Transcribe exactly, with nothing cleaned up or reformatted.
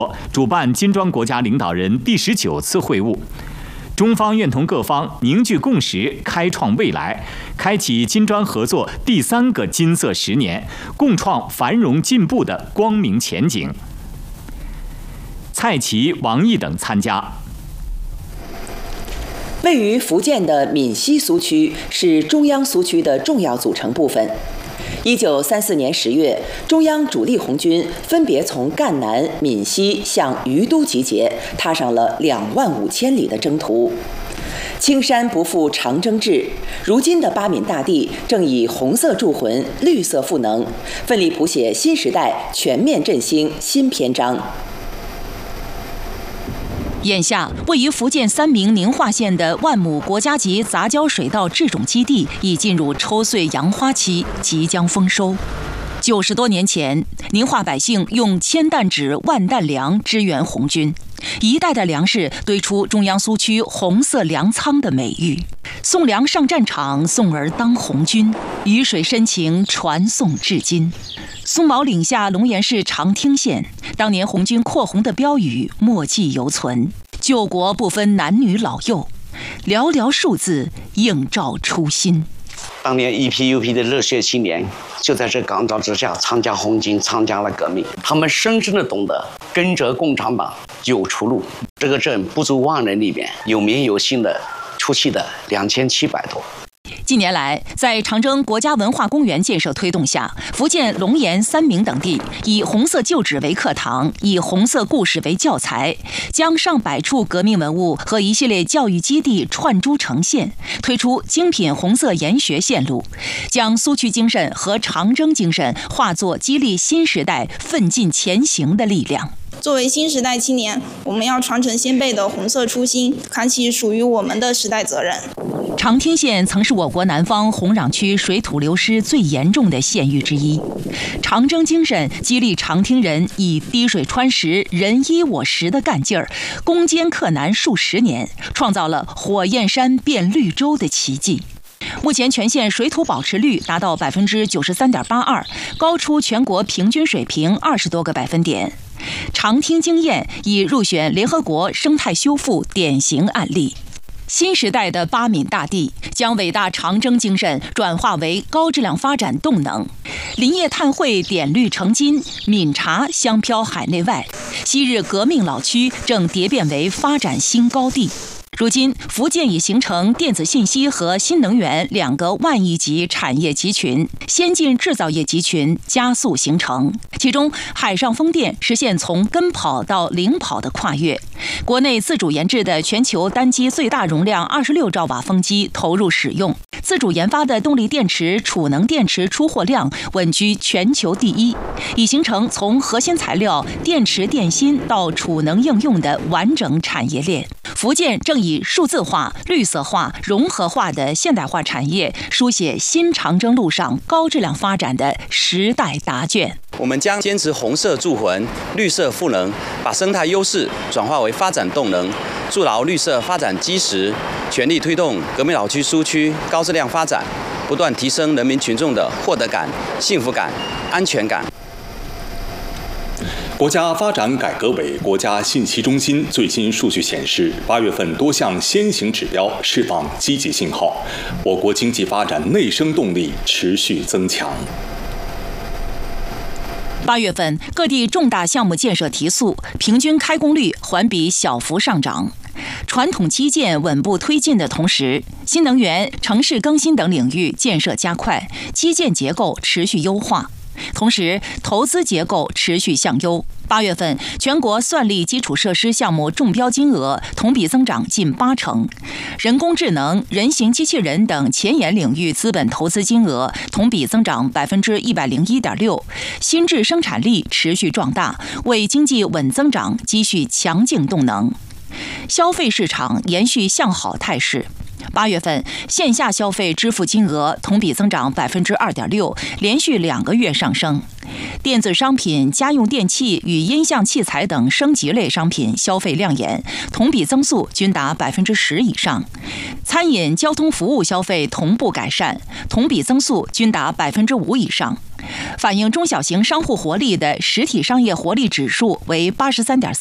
主办金砖国家领导人第十九次会晤，中方愿同各方凝聚共识，开创未来，开启金砖合作第三个金色十年，共创繁荣进步的光明前景。蔡奇、王毅等参加。 位于福建的闽西苏区是中央苏区的重要组成部分。一九三四年十月，中央主力红军分别从赣南、闽西向于都集结，踏上了两万五千里的征途。青山不负长征志，如今的巴闽大地正以红色铸魂、绿色赋能，奋力谱写新时代全面振兴新篇章。 眼下，位于福建三明宁化县的万亩国家级杂交水稻制种基地已进入抽穗扬花期，即将丰收。九十多年前，宁化百姓用千担纸、万担粮支援红军，一代代粮食堆出中央苏区红色粮仓的美誉。送粮上战场，送儿当红军，雨水深情传颂至今。松毛岭下龙岩市长汀县，当年红军扩红的标语墨迹犹存，救国不分男女老幼，寥寥数字映照初心。 当年一批又批的热血青年就在这感召之下参加红军，参加了革命。他们深深的懂得跟着共产党有出路。这个镇不足万人里面有名有姓的出气的两千七百多。 近年来，在长征国家文化公园建设推动下，福建龙岩、三明等地以红色旧址为课堂，以红色故事为教材，将上百处革命文物和一系列教育基地串珠呈现，推出精品红色研学线路，将苏区精神和长征精神化作激励新时代奋进前行的力量。 作为新时代青年，我们要传承先辈的红色初心，扛起属于我们的时代责任。 长汀县曾是我国南方红壤区水土流失最严重的县域之一，长征精神激励长汀人以滴水穿石、人依我食的干劲儿，攻坚克难数十年，创造了火焰山变绿洲的奇迹。目前全县水土保持率达到百分之九十三点八二，高出全国平均水平二十多个百分点。长汀经验已入选联合国生态修复典型案例。新时代的巴闽大地将伟大长征精神转化为高质量发展动能。林业碳汇点绿成金，闽茶香飘海内外，昔日革命老区正蝶变为发展新高地。如今，福建已形成电子信息和新能源两个万亿级产业集群，先进制造业集群加速形成。其中，海上风电实现从跟跑到领跑的跨越。国内自主研制的全球单机最大容量二十六兆瓦风机投入使用，自主研发的动力电池、储能电池出货量稳居全球第一，已形成从核心材料、电池、电芯到储能应用的完整产业链。福建正以数字化、绿色化、融合化的现代化产业，书写新长征路上高质量发展的时代答卷。 我们将坚持红色铸魂、绿色赋能，把生态优势转化为发展动能，筑牢绿色发展基石，全力推动革命老区苏区高质量发展，不断提升人民群众的获得感、幸福感、安全感。 国家发展改革委国家信息中心最新数据显示，八月份多项先行指标释放积极信号，我国经济发展内生动力持续增强。 八月份，各地重大项目建设提速，平均开工率环比小幅上涨。传统基建稳步推进的同时，新能源、城市更新等领域建设加快，基建结构持续优化。同时，投资结构持续向优。八月份，全国算力基础设施项目中标金额同比增长近八成，人工智能、人形机器人等前沿领域资本投资金额同比增长百分之一百零一点六，新质生产力持续壮大，为经济稳增长积蓄强劲动能。消费市场延续向好态势。八月份线下消费支付金额同比增长百分之二点六，连续两个月上升。电子商品、家用电器与音像器材等升级类商品消费亮眼，同比增速均达百分之十以上。餐饮、交通服务消费同步改善，同比增速均达百分之五以上。 反映中小型商户活力的实体商业活力指数为八十三点